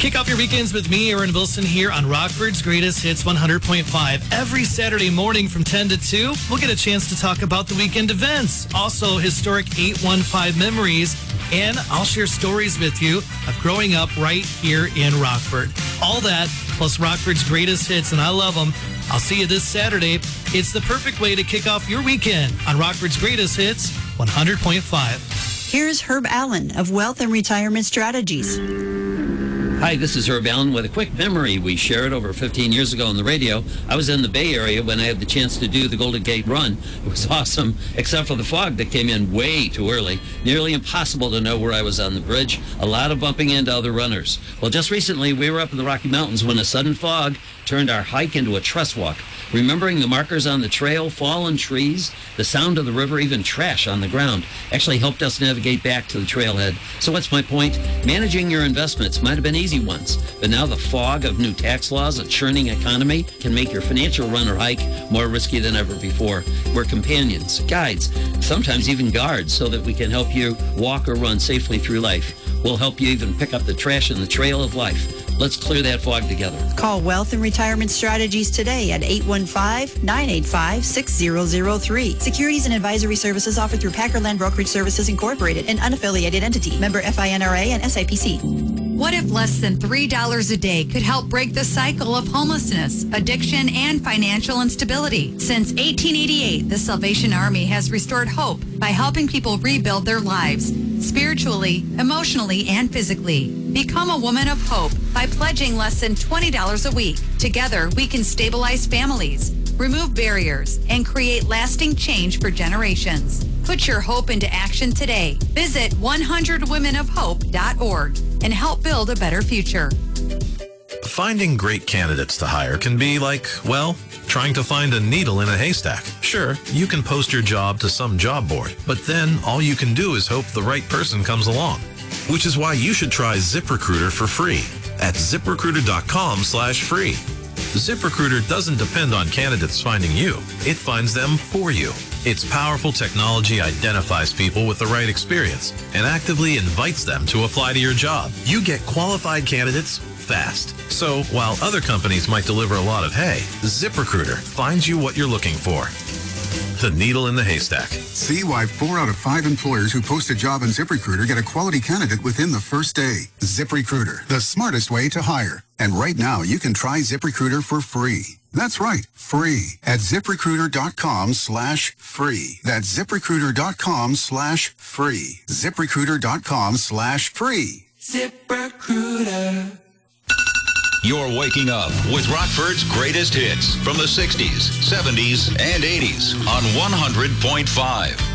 Kick off your weekends with me, Aaron Wilson, here on Rockford's Greatest Hits 100.5. Every Saturday morning from 10 to 2, we'll get a chance to talk about the weekend events, also historic 815 memories, and I'll share stories with you of growing up right here in Rockford. All that, plus Rockford's Greatest Hits, and I love them. I'll see you this Saturday. It's the perfect way to kick off your weekend on Rockford's Greatest Hits 100.5. Here's Herb Allen of Wealth and Retirement Strategies. Hi, this is Herb Allen with a quick memory we shared over 15 years ago on the radio. I was in the Bay Area when I had the chance to do the Golden Gate Run. It was awesome, except for the fog that came in way too early. Nearly impossible to know where I was on the bridge. A lot of bumping into other runners. Well, just recently, we were up in the Rocky Mountains when a sudden fog turned our hike into a trust walk. Remembering the markers on the trail, fallen trees, the sound of the river, even trash on the ground, actually helped us navigate back to the trailhead. So what's my point? Managing your investments might have been easy once, but now the fog of new tax laws, a churning economy, can make your financial run or hike more risky than ever before. We're companions, guides, sometimes even guards, so that we can help you walk or run safely through life. We'll help you even pick up the trash in the trail of life. Let's clear that fog together. Call Wealth and Retirement Strategies today at 815-985-6003. Securities and advisory services offered through Packerland Brokerage Services Incorporated, an unaffiliated entity. Member FINRA and SIPC. What if less than $3 a day could help break the cycle of homelessness, addiction, and financial instability? Since 1888, the Salvation Army has restored hope by helping people rebuild their lives, spiritually, emotionally, and physically. Become a woman of hope by pledging less than $20 a week. Together, we can stabilize families, remove barriers, and create lasting change for generations. Put your hope into action today. Visit 100womenofhope.org and help build a better future. Finding great candidates to hire can be like, well, trying to find a needle in a haystack. Sure, you can post your job to some job board, but then all you can do is hope the right person comes along. Which is why you should try ZipRecruiter for free at ZipRecruiter.com/free. ZipRecruiter doesn't depend on candidates finding you. It finds them for you. Its powerful technology identifies people with the right experience and actively invites them to apply to your job. You get qualified candidates fast. So while other companies might deliver a lot of hay, ZipRecruiter finds you what you're looking for. The needle in the haystack. See why 4 out of 5 employers who post a job on ZipRecruiter get a quality candidate within the first day. ZipRecruiter, the smartest way to hire. And right now, you can try ZipRecruiter for free. That's right, free at ZipRecruiter.com/free. That's ZipRecruiter.com/free. ZipRecruiter.com/free. ZipRecruiter. You're waking up with Rockford's greatest hits from the 60s, 70s, and 80s on 100.5.